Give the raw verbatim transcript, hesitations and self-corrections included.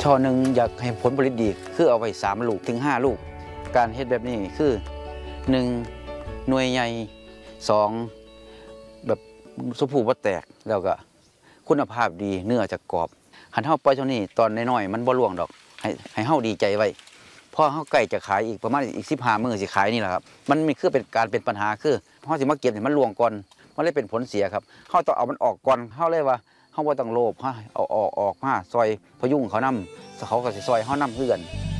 ช่อหนึ่งอยากให้ผลผลิตดีคือเอาไว้สามลูกถึงห้าลูกการเฮ็ดแบบนี้คือหนึ่งหน่วยใหญ่สองแบบสุภูบ่แตกแล้วก็คุณภาพดีเนื้อจะกรอบหันเฮาปล่อยช่วงนี้ตอนน้อยๆมันบ่ร่วงดอกให้ให้เฮาดีใจไว้พอเฮาใกล้จะขายอีกประมาณอีกสิบห้ามื้อสิขายนี่แหละครับมันมีคือเป็นการเป็นปัญหาคือเฮาสิมาเก็บให้มันร่วงก่อนมันเลยเป็นผลเสียครับเฮาต้องเอามันออกก่อนเฮาเลยว่าเฮาบ่ต้องโลภเฮาเอาออกออกมาซอยพยุงเขานำเขาก็สิซอยเฮานำคือกัน